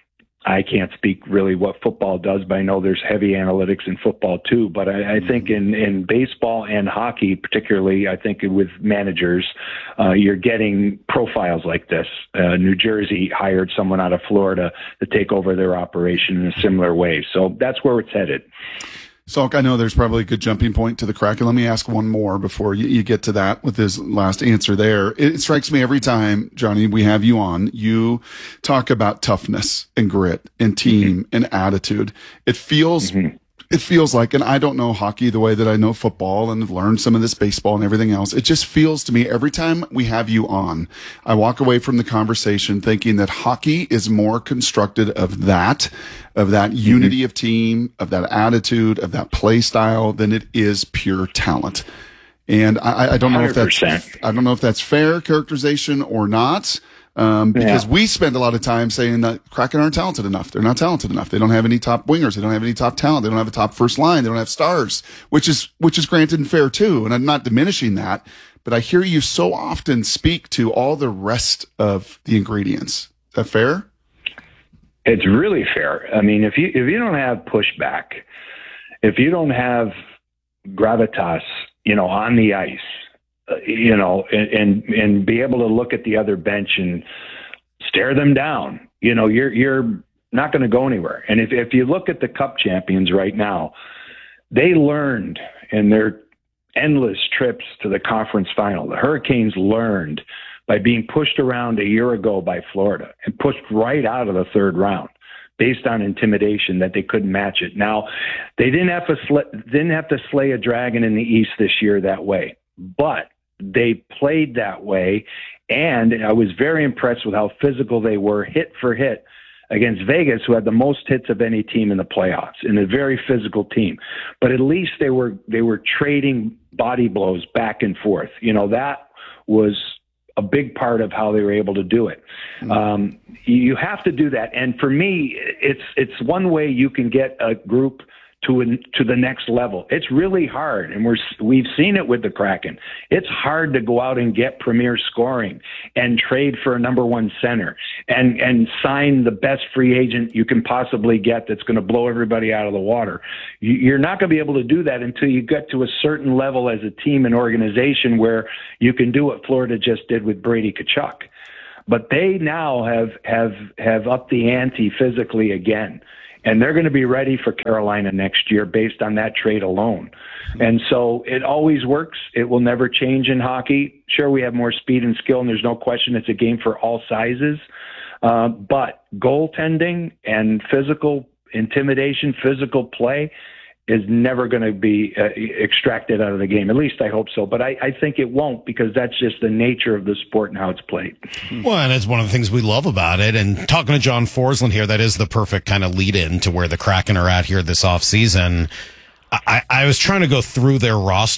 I can't speak really what football does, but I know there's heavy analytics in football too. But I, I think in, in baseball and hockey, particularly, I think with managers, uh, you're getting profiles like this. Uh, New Jersey hired someone out of Florida to take over their operation in a similar way. So that's where it's headed. Salk, I know there's probably a good jumping point to the Kraken. Let me ask one more before you, you get to that with his last answer there. It, it strikes me every time, Johnny, we have you on, you talk about toughness and grit and team mm-hmm. and attitude. It feels, mm-hmm. it feels like, and I don't know hockey the way that I know football and have learned some of this baseball and everything else. It just feels to me every time we have you on, I walk away from the conversation thinking that hockey is more constructed of that, of that mm-hmm. unity of team, of that attitude, of that play style than it is pure talent. And I, I don't know if that's, I don't know if that's fair characterization or not. Um, because yeah. we spend a lot of time saying that Kraken aren't talented enough. They're not talented enough. They don't have any top wingers. They don't have any top talent. They don't have a top first line. They don't have stars, which is, which is granted and fair too. And I'm not diminishing that, but I hear you so often speak to all the rest of the ingredients. Is that fair? It's really fair. I mean, if you if you don't have pushback, if you don't have gravitas, you know, on the ice, uh, you know, and, and and be able to look at the other bench and stare them down, you know, you're you're not going to go anywhere. And if if you look at the Cup champions right now, they learned in their endless trips to the conference final. The Hurricanes learned by being pushed around a year ago by Florida and pushed right out of the third round based on intimidation that they couldn't match it. Now, they didn't have to sl- didn't have to slay a dragon in the East this year that way, but they played that way, and I was very impressed with how physical they were, hit for hit, against Vegas, who had the most hits of any team in the playoffs, in a very physical team. But at least they were they were trading body blows back and forth. You know, that was a big part of how they were able to do it. Mm-hmm. Um, you have to do that. And for me, it's it's one way you can get a group to an, to the next level. It's really hard, and we're we've seen it with the Kraken. It's hard to go out and get premier scoring and trade for a number one center and and sign the best free agent you can possibly get that's going to blow everybody out of the water. You're not going to be able to do that until you get to a certain level as a team and organization where you can do what Florida just did with Brady Tkachuk. But they now have have have upped the ante physically again. And they're going to be ready for Carolina next year based on that trade alone. And so it always works. It will never change in hockey. Sure, we have more speed and skill, and there's no question it's a game for all sizes. Uh, but goaltending and physical intimidation, physical play is never going to be uh, extracted out of the game. At least I hope so. But I, I think it won't, because that's just the nature of the sport and how it's played. Well, and it's one of the things we love about it. And talking to John Forsland here, that is the perfect kind of lead in to where the Kraken are at here this offseason. I, I was trying to go through their roster